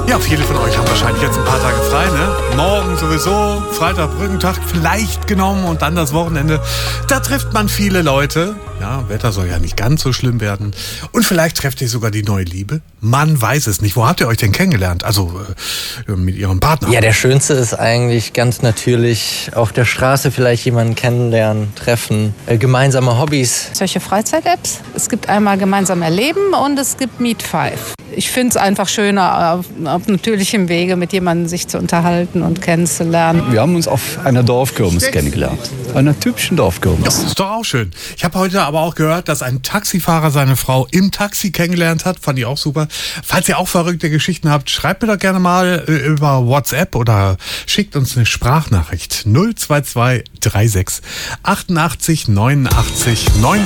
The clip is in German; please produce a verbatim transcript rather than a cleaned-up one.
Ja, viele von euch haben wahrscheinlich jetzt ein paar Tage frei, ne? Morgen sowieso, Freitag, Brückentag vielleicht genommen und dann das Wochenende. Da trifft man viele Leute. Ja, Wetter soll ja nicht ganz so schlimm werden. Und vielleicht trefft ihr sogar die neue Liebe. Man weiß es nicht. Wo habt ihr euch denn kennengelernt? Also äh, mit eurem Partner? Ja, der Schönste ist eigentlich ganz natürlich auf der Straße vielleicht jemanden kennenlernen, treffen, äh, gemeinsame Hobbys. Solche Freizeit-Apps. Es gibt einmal gemeinsam erleben und es gibt Meet Five. Ich finde es einfach schöner, auf, auf natürlichem Wege mit jemandem sich zu unterhalten und kennenzulernen. Wir haben uns auf einer Dorfkirmes kennengelernt. Einer typischen Dorfkirmes. Das ist doch auch schön. Ich habe heute aber auch gehört, dass ein Taxifahrer seine Frau im Taxi kennengelernt hat. Fand ich auch super. Falls ihr auch verrückte Geschichten habt, schreibt mir doch gerne mal über WhatsApp oder schickt uns eine Sprachnachricht. null zwei zwei drei sechs achtundachtzig neunundachtzig neun